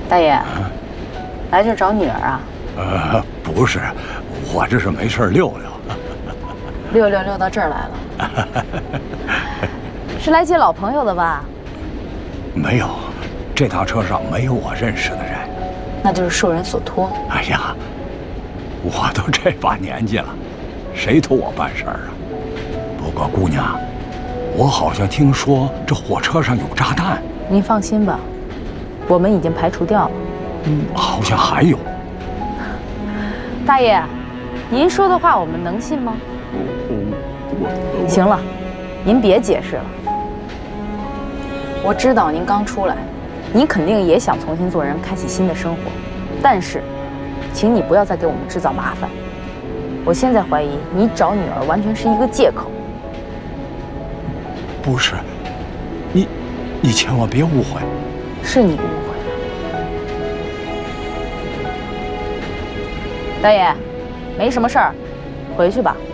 大爷，来这儿找女儿啊？ 不是，我这是没事溜溜。 溜到这儿来了，是来接老朋友的吧？ 没有，这趟车上没有我认识的人。 那就是受人所托。 哎呀，我都这把年纪了，谁托我办事儿啊？不过姑娘，我好像听说这火车上有炸弹。 您放心吧，我们已经排除掉了。 好像还有。 大爷，您说的话我们能信吗？行了，您别解释了。我知道您刚出来，您肯定也想重新做人，开启新的生活。但是，请你不要再给我们制造麻烦。我现在怀疑你找女儿完全是一个借口。 不是，你千万别误会。 是你误会了。大爷，没什么事儿，回去吧。